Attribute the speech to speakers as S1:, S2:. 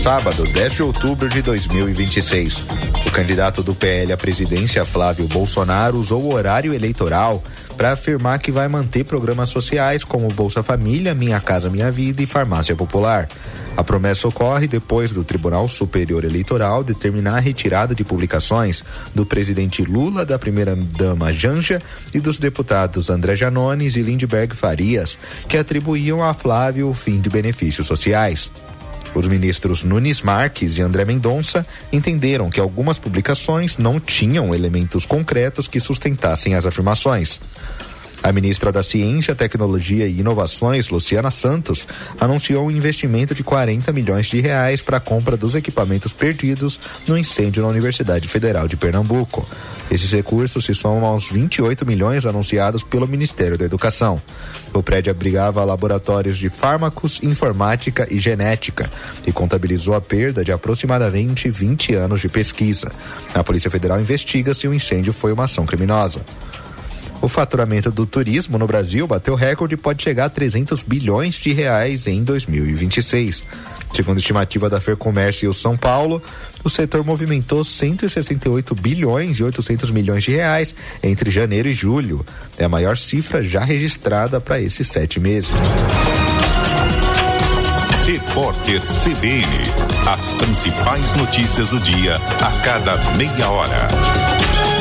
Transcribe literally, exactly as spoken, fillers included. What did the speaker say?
S1: sábado, dez de outubro de dois mil e vinte e seis. O candidato do P L à presidência, Flávio Bolsonaro, usou o horário eleitoral para afirmar que vai manter programas sociais como Bolsa Família, Minha Casa Minha Vida e Farmácia Popular. A promessa ocorre depois do Tribunal Superior Eleitoral determinar a retirada de publicações do presidente Lula, da primeira-dama Janja e dos deputados André Janones e Lindbergh Farias, que atribuíam a Flávio o fim de benefícios sociais. Os ministros Nunes Marques e André Mendonça entenderam que algumas publicações não tinham elementos concretos que sustentassem as afirmações. A ministra da Ciência, Tecnologia e Inovações, Luciana Santos, anunciou um investimento de quarenta milhões de reais para a compra dos equipamentos perdidos no incêndio na Universidade Federal de Pernambuco. Esses recursos se somam aos vinte e oito milhões anunciados pelo Ministério da Educação. O prédio abrigava laboratórios de fármacos, informática e genética e contabilizou a perda de aproximadamente vinte anos de pesquisa. A Polícia Federal investiga se o incêndio foi uma ação criminosa. O faturamento do turismo no Brasil bateu recorde e pode chegar a trezentos bilhões de reais em dois mil e vinte e seis. Segundo a estimativa da Fercomércio São Paulo, o setor movimentou cento e sessenta e oito bilhões e oitocentos milhões de reais entre janeiro e julho. É a maior cifra já registrada para esses sete meses.
S2: Repórter C B N. As principais notícias do dia a cada meia hora.